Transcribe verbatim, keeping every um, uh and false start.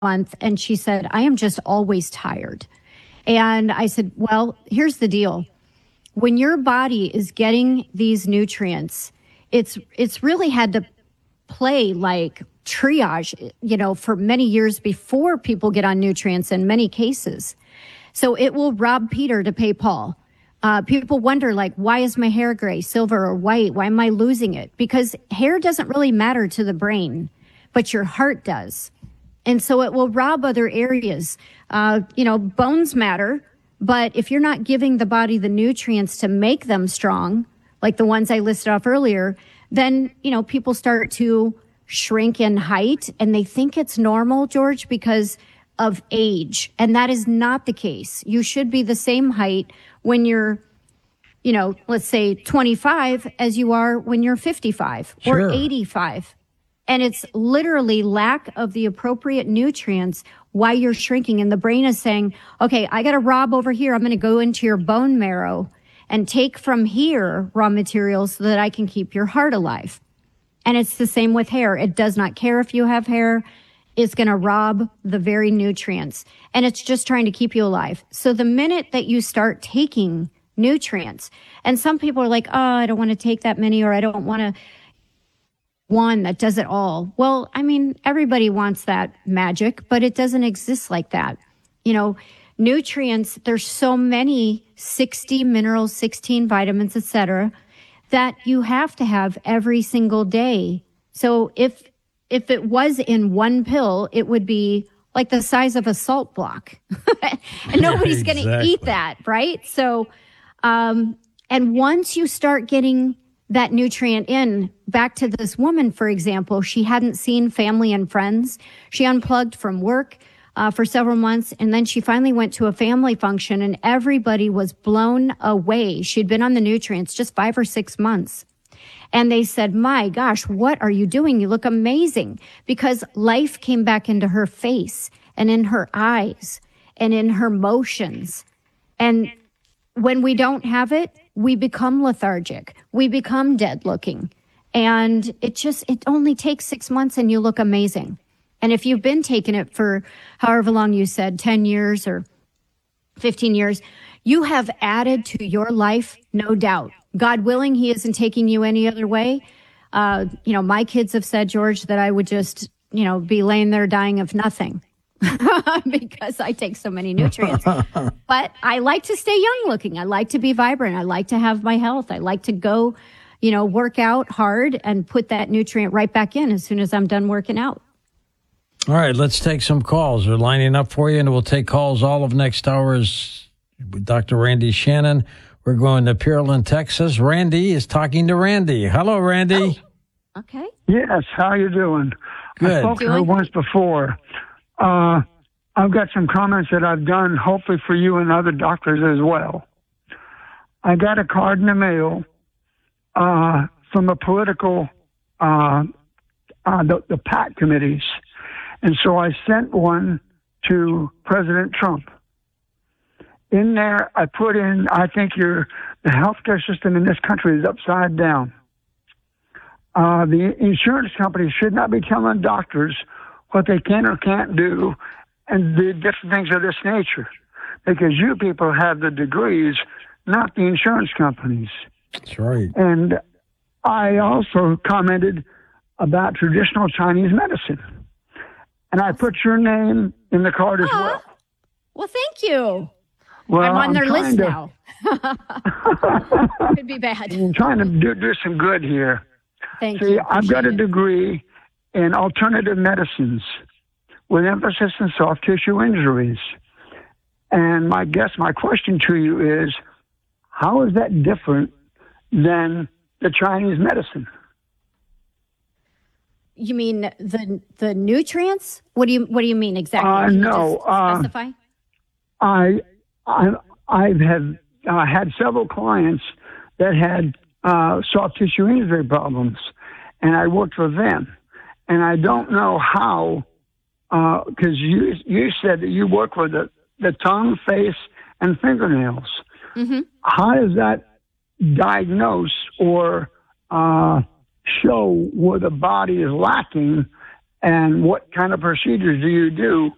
month, and she said, I am just always tired. And I said, well, here's the deal. When your body is getting these nutrients, it's it's really had to play like triage, you know, for many years before people get on nutrients in many cases. So it will rob Peter to pay Paul. Uh, people wonder, like, why is my hair gray, silver, or white? Why am I losing it? Because hair doesn't really matter to the brain, but your heart does. And so it will rob other areas. Uh, you know, bones matter, but if you're not giving the body the nutrients to make them strong, like the ones I listed off earlier, then, you know, people start to shrink in height, and they think it's normal, George, because of age. And that is not the case. You should be the same height when you're, you know, let's say twenty-five as you are when you're fifty-five Sure. or eighty-five. And it's literally lack of the appropriate nutrients why you're shrinking. And the brain is saying, okay, I got to rob over here. I'm going to go into your bone marrow and take from here raw materials so that I can keep your heart alive. And it's the same with hair. It does not care if you have hair. It's going to rob the very nutrients. And it's just trying to keep you alive. So the minute that you start taking nutrients, and some people are like, oh, I don't want to take that many, or I don't want to one that does it all. Well, I mean, everybody wants that magic, but it doesn't exist like that. You know, nutrients, there's so many sixty minerals, sixteen vitamins, et cetera, that you have to have every single day. So if if it was in one pill, it would be like the size of a salt block. And nobody's Yeah, going to exactly. eat that, right? So, um, and once you start getting that nutrient in, back to this woman, for example, she hadn't seen family and friends. She unplugged from work uh, for several months, and then she finally went to a family function, and everybody was blown away. She'd been on the nutrients just five or six months. And they said, my gosh, what are you doing? You look amazing. Because life came back into her face and in her eyes and in her motions. And when we don't have it, we become lethargic. We become dead looking. And it just, it only takes six months and you look amazing. And if you've been taking it for however long you said, ten years or fifteen years, you have added to your life, no doubt. God willing, he isn't taking you any other way. Uh, you know, my kids have said, George, that I would just, you know, be laying there dying of nothing because I take so many nutrients. But I like to stay young looking. I like to be vibrant. I like to have my health. I like to go, you know, work out hard and put that nutrient right back in as soon as I'm done working out. All right, let's take some calls. We're lining up for you, and we'll take calls all of next hour's with Doctor Randy Shannon. We're going to Pearland, Texas. Randy is talking to Randy. Hello, Randy. Oh, okay. Yes, how you doing? Good. I spoke to her Doing- once before. Uh, I've got some comments that I've done, hopefully for you and other doctors as well. I got a card in the mail uh, from a political, uh, uh, the, the PAC committees. And so I sent one to President Trump. In there, I put in, I think your the healthcare system in this country is upside down. Uh, the insurance companies should not be telling doctors what they can or can't do and the different things of this nature, because you people have the degrees, not the insurance companies. That's right. And I also commented about traditional Chinese medicine. And I put your name in the card as Aw. well. Well, thank you. Well, I'm on their trying list to- now. Could be bad. I'm trying to do, do some good here. Thank See, you. I've got a Appreciate it. degree in alternative medicines with emphasis in soft tissue injuries. And my guess, my question to you is, how is that different than the Chinese medicine? You mean the the nutrients? What do you What do you mean exactly? Uh, Can you no, just uh, specify. I, I, I have uh, had several clients that had uh, soft tissue injury problems, and I worked with them. And I don't know how, because you you said that you work with the, the tongue, face, and fingernails. Mm-hmm. How does that diagnose or uh, show where the body is lacking, and what kind of procedures do you do